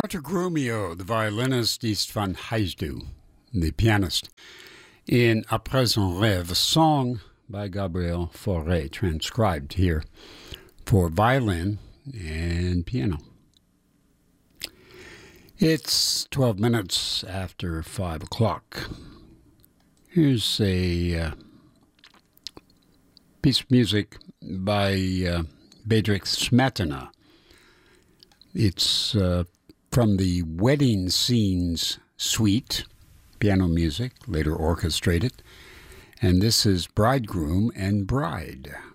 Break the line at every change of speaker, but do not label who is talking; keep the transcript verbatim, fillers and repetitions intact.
Arthur Grumio, the violinist, Istvan Hajdu, the pianist, in Après un rêve, a song by Gabriel Fauré, transcribed here for violin and piano. It's twelve minutes after five o'clock. Here's a uh, piece of music by uh, Bedřich Smetana. It's uh, from the Wedding Scenes Suite, piano music, later orchestrated. And this is Bridegroom and Bride.